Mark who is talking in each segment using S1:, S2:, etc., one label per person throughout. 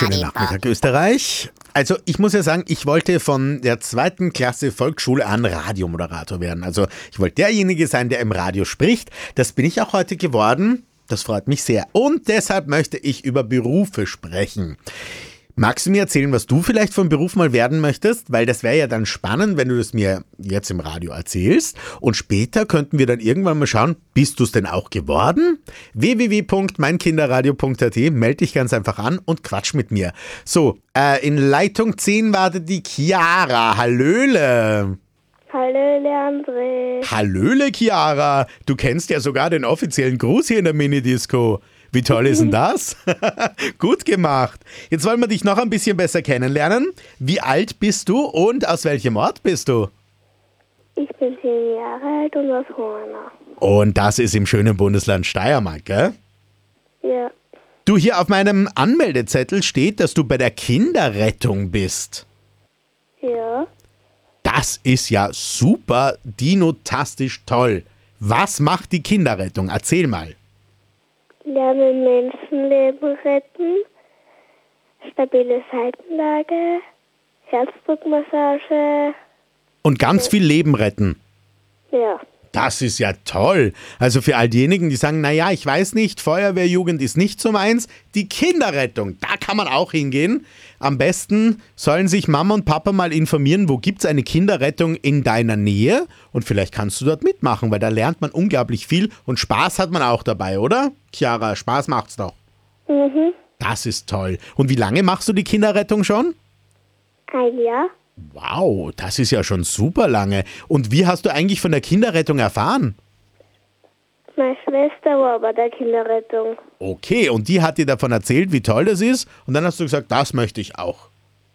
S1: Schönen Nachmittag, Österreich. Also ich muss ja sagen, ich wollte von der 2. Klasse Volksschule an Radiomoderator werden. Also ich wollte derjenige sein, der im Radio spricht. Das bin ich auch heute geworden. Das freut mich sehr. Und deshalb möchte ich über Berufe sprechen. Magst du mir erzählen, was du vielleicht vom Beruf mal werden möchtest? Weil das wäre ja dann spannend, wenn du das mir jetzt im Radio erzählst. Und später könnten wir dann irgendwann mal schauen, bist du es denn auch geworden? www.meinkinderradio.at, melde dich ganz einfach an und quatsch mit mir. So, in Leitung 10 wartet die Chiara. Hallöle.
S2: Hallöle, André.
S1: Hallöle, Chiara. Du kennst ja sogar den offiziellen Gruß hier in der Minidisco. Wie toll ist denn das? Gut gemacht. Jetzt wollen wir dich noch ein bisschen besser kennenlernen. Wie alt bist du und aus welchem Ort bist du?
S2: Ich bin 10 Jahre alt und aus Hohner.
S1: Und das ist im schönen Bundesland Steiermark, gell?
S2: Ja.
S1: Du, hier auf meinem Anmeldezettel steht, dass du bei der Kinderrettung bist.
S2: Ja.
S1: Das ist ja super dinotastisch toll. Was macht die Kinderrettung? Erzähl mal.
S2: Lernen Menschenleben retten, stabile Seitenlage, Herzdruckmassage.
S1: Und ganz viel Leben retten.
S2: Ja.
S1: Das ist ja toll. Also für all diejenigen, die sagen, naja, ich weiß nicht, Feuerwehrjugend ist nicht so meins. Die Kinderrettung, da kann man auch hingehen. Am besten sollen sich Mama und Papa mal informieren, wo gibt es eine Kinderrettung in deiner Nähe? Und vielleicht kannst du dort mitmachen, weil da lernt man unglaublich viel und Spaß hat man auch dabei, oder? Chiara, Spaß macht's doch.
S2: Mhm.
S1: Das ist toll. Und wie lange machst du die Kinderrettung schon?
S2: Ein Jahr.
S1: Wow, das ist ja schon super lange. Und wie hast du eigentlich von der Kinderrettung erfahren?
S2: Meine Schwester war bei der Kinderrettung.
S1: Okay, und die hat dir davon erzählt, wie toll das ist. Und dann hast du gesagt, das möchte ich auch.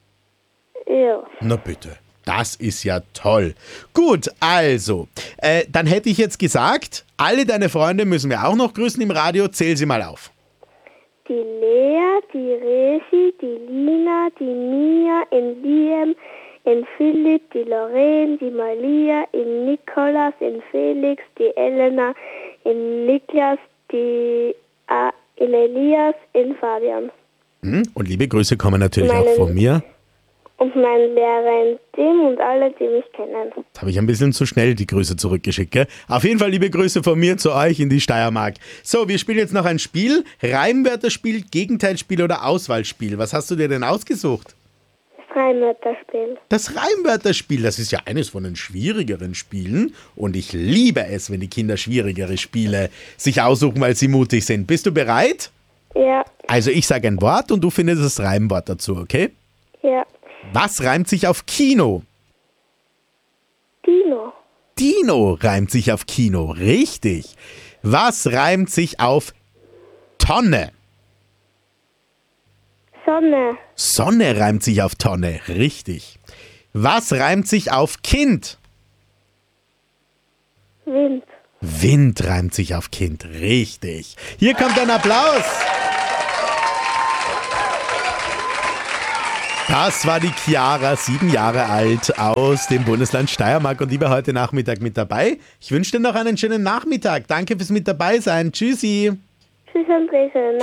S2: Ja.
S1: Na bitte, das ist ja toll. Gut, also, dann hätte ich jetzt gesagt, alle deine Freunde müssen wir auch noch grüßen im Radio. Zähl sie mal auf.
S2: Die Lea, die Resi, die Lina, die Mia, in Liam, in Philipp, die Lorraine, die Malia, in Nikolas, in Felix, die Elena, in Niklas, in Elias, in Fabian.
S1: Und liebe Grüße kommen natürlich auch von mir.
S2: Und mein Lehrer in Tim und alle, die mich kennen.
S1: Jetzt habe ich ein bisschen zu schnell die Grüße zurückgeschickt, gell? Auf jeden Fall liebe Grüße von mir zu euch in die Steiermark. So, wir spielen jetzt noch ein Spiel. Reimwörterspiel, Gegenteilspiel oder Auswahlspiel. Was hast du dir denn ausgesucht?
S2: Das Reimwörterspiel.
S1: Das Reimwörterspiel, das ist ja eines von den schwierigeren Spielen. Und ich liebe es, wenn die Kinder schwierigere Spiele sich aussuchen, weil sie mutig sind. Bist du bereit?
S2: Ja.
S1: Also ich sage ein Wort und du findest das Reimwort dazu, okay?
S2: Ja.
S1: Was reimt sich auf Kino?
S2: Dino.
S1: Dino reimt sich auf Kino, richtig. Was reimt sich auf Tonne?
S2: Sonne.
S1: Sonne reimt sich auf Tonne, richtig. Was reimt sich auf Kind?
S2: Wind.
S1: Wind reimt sich auf Kind, richtig. Hier kommt ein Applaus. Das war die Chiara, 7 Jahre alt, aus dem Bundesland Steiermark und die war heute Nachmittag mit dabei. Ich wünsche dir noch einen schönen Nachmittag. Danke fürs mit dabei sein. Tschüssi.
S2: Tschüss, André.